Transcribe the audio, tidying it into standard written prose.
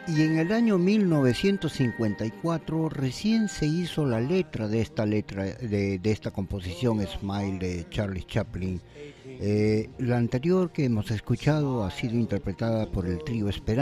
Y en el año 1954 recién se hizo la letra de esta composición Smile de Charlie Chaplin. La anterior que hemos escuchado ha sido interpretada por el trío Esperanza.